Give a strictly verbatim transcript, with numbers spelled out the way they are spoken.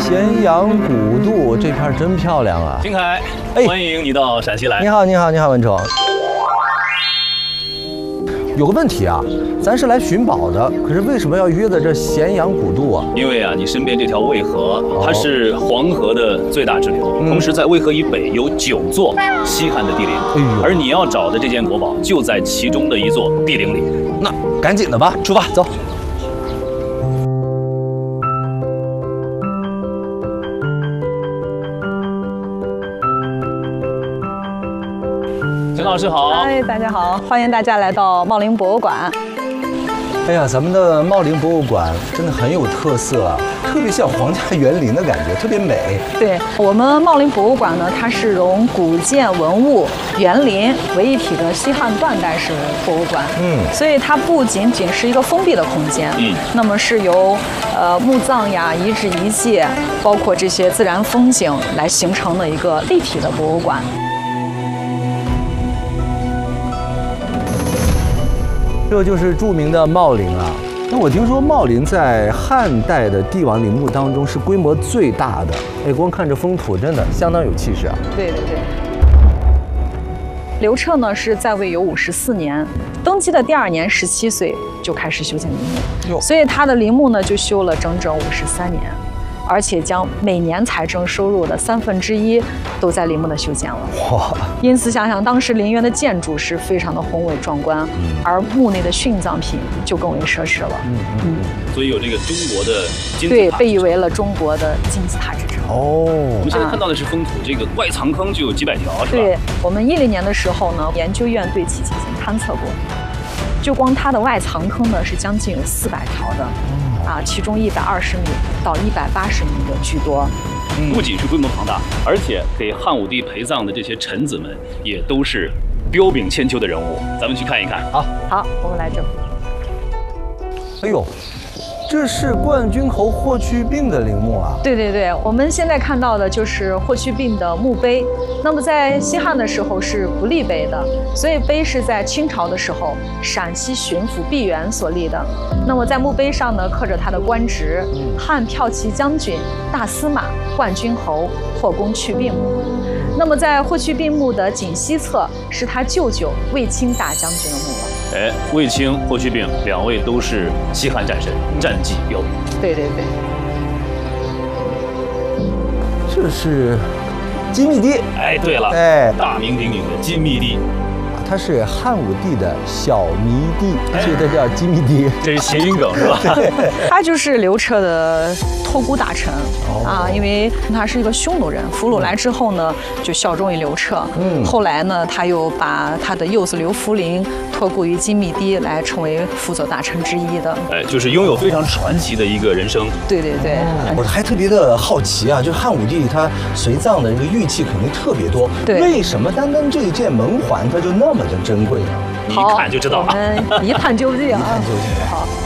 咸阳古渡这片真漂亮啊！ 金凯， 哎欢迎你到陕西来。 你好，你好，你好，文成。有个问题啊，咱是来寻宝的，可是为什么要约在这咸阳古渡啊？ 因为啊，你身边这条渭河，它是黄河的最大支流， 嗯、 同时在渭河以北有九座西汉的帝陵， 哎呦， 而你要找的这件国宝就在其中的一座帝陵里。 那赶紧的吧，出发，走。 陈老师好， 嗨，大家好，欢迎大家来到茂陵博物馆。 哎呀，咱们的茂陵博物馆真的很有特色啊，特别像皇家园林的感觉，特别美。 对，我们茂陵博物馆呢，它是融古建、文物、园林为一体的西汉断代史博物馆。嗯，所以它不仅仅是一个封闭的空间，嗯，那么是由呃墓葬呀、遗址遗迹，包括这些自然风景来形成的一个立体的博物馆。 这就是著名的茂陵啊。那我听说茂陵在汉代的帝王陵墓当中是规模最大的。哎，光看这封土，真的相当有气势啊。 对对对。刘彻呢是在位有五十四年，登基的第二年十七岁就开始修建陵墓，所以他的陵墓呢就修了整整五十三年。而且将每年财政收入的三分之一都在陵墓的修建了。哇！因此想想当时陵园的建筑是非常的宏伟壮观，嗯、而墓内的殉葬品就更为奢侈了。嗯嗯。所以有这个中国的金字塔， 对，被誉为了中国的金字塔之称。 哦，我们现在看到的是封土，这个外藏坑就有几百条，是吧？ 对，我们一零年的时候呢，研究院对其进行勘测过，就光它的外藏坑呢是将近有四百条的。啊，其中一百二十米到一百八十米的居多， 嗯、不仅是规模庞大，而且给汉武帝陪葬的这些臣子们也都是彪炳千秋的人物。咱们去看一看。 好，好，我们来这。 哎呦，这是冠军侯霍去病的陵墓啊！ 对对对，我们现在看到的就是霍去病的墓碑。那么在西汉的时候是不立碑的，所以碑是在清朝的时候陕西巡抚毕沅所立的。那么在墓碑上呢，刻着他的官职：汉骠骑将军、大司马、冠军侯、霍公去病。那么在霍去病墓的颈西侧是他舅舅卫青大将军的墓了。 哎，卫青、霍去病两位都是西汉战神，战绩彪炳。 对对对。 这是金密堤。 哎，对了， 哎， 大名鼎鼎的金密堤。 它是汉武帝的小迷弟，所以它叫金密堤。 这是谐音梗是吧？ 他就是刘彻的托孤大臣、哦、啊，因为他是一个匈奴人，俘虏来之后呢，就效忠于刘彻。嗯，后来呢，他又把他的幼子刘弗陵托孤于金密堤，来成为辅佐大臣之一的。 哎，就是拥有非常传奇的一个人生。 对对对， 哦、我还特别的好奇啊，就是汉武帝他随葬的这个玉器肯定特别多， 对， 为什么单单这一件门环它就那么的珍贵呢？ 你一看就知道了。 我们一探究竟啊！ 一探究竟。 好。